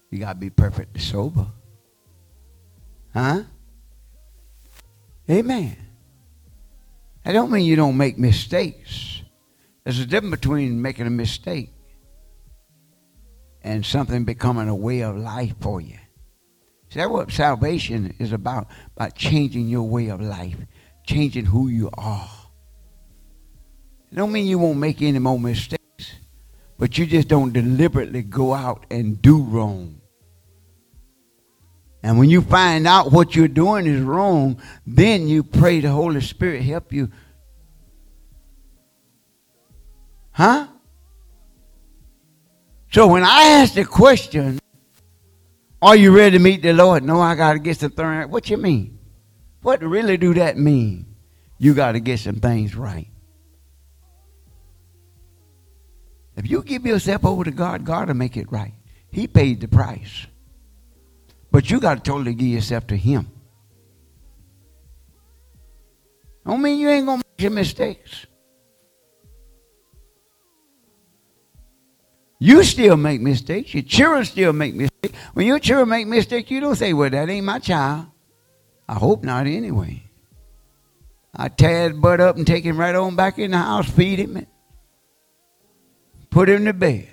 You got to be perfectly sober. Huh? Amen. That don't mean you don't make mistakes. There's a difference between making a mistake and something becoming a way of life for you. See, that's what salvation is about changing your way of life, changing who you are. It don't mean you won't make any more mistakes, but you just don't deliberately go out and do wrong. And when you find out what you're doing is wrong, then you pray the Holy Spirit help you. Huh? So when I ask the question, are you ready to meet the Lord? No, I got to get some things. What you mean? What really do that mean? You got to get some things right. If you give yourself over to God, God will make it right. He paid the price. But you got to totally give yourself to Him. Don't mean you ain't going to make your mistakes. You still make mistakes. Your children still make mistakes. When your children make mistakes, you don't say, well, that ain't my child. I hope not anyway. I tear his butt up and take him right on back in the house, feed him, and put him to bed.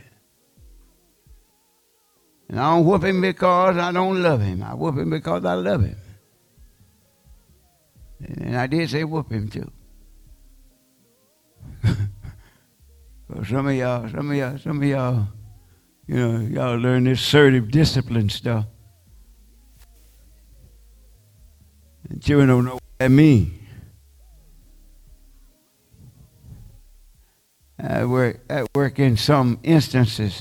And I don't whoop him because I don't love him. I whoop him because I love him. And I did say whoop him too. Some of y'all, y'all learn this assertive discipline stuff. And children don't know what that means. At work in some instances.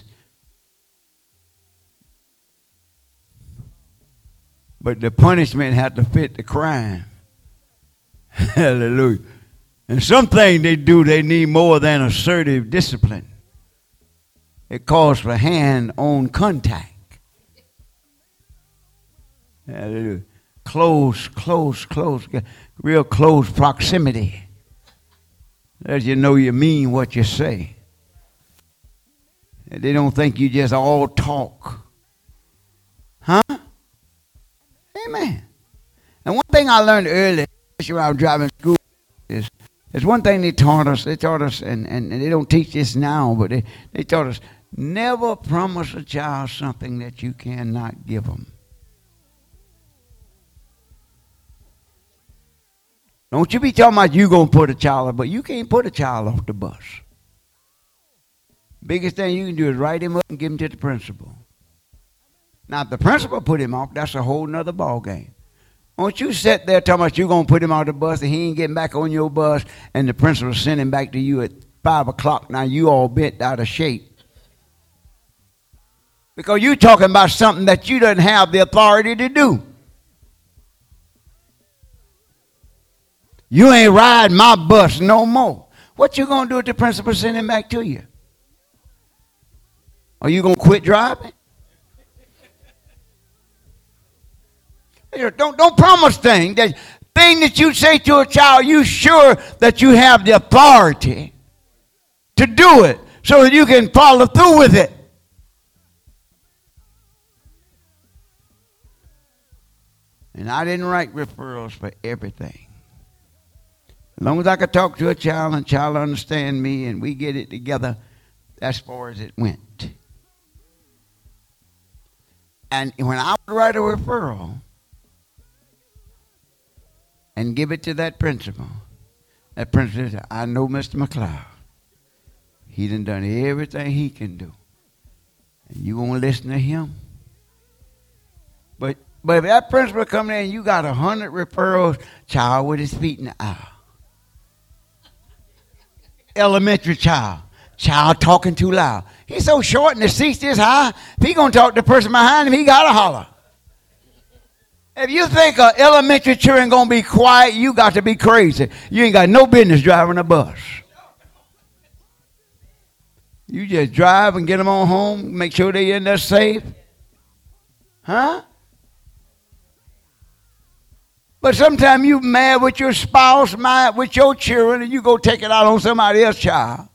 But the punishment had to fit the crime. Hallelujah. And some things they do, they need more than assertive discipline. It calls for hand-on contact. Hallelujah. Close, real close proximity. As you know you mean what you say. And they don't think you just all talk. Huh? Amen. And one thing I learned early, especially when I was driving school, is there's one thing they taught us, and they don't teach this now, but they taught us, never promise a child something that you cannot give them. Don't you be talking about you going to put a child up, but you can't put a child off the bus. Biggest thing you can do is write him up and give him to the principal. Now, if the principal put him off, that's a whole nother ball game. Don't you sit there talking about you're going to put him on the bus and he ain't getting back on your bus and the principal send him back to you at 5 o'clock. Now you all bent out of shape. Because you're talking about something that you don't have the authority to do. You ain't riding my bus no more. What you going to do if the principal send him back to you? Are you going to quit driving? Don't promise things. That thing that you say to a child, you sure that you have the authority to do it so that you can follow through with it. And I didn't write referrals for everything. As long as I could talk to a child and child understand me and we get it together, that's as far as it went. And when I would write a referral and give it to that principal said, I know Mr. McLeod. He done everything he can do. And you won't listen to him? But if that principal come in and you got 100 referrals, child with his feet in the aisle. Elementary child talking too loud. He's so short and the seat's this high, if he going to talk to the person behind him, he got to holler. If you think an elementary children going to be quiet, you got to be crazy. You ain't got no business driving a bus. You just drive and get them on home, make sure they're in there safe. Huh? But sometimes you mad with your spouse, mad with your children, and you go take it out on somebody else's child.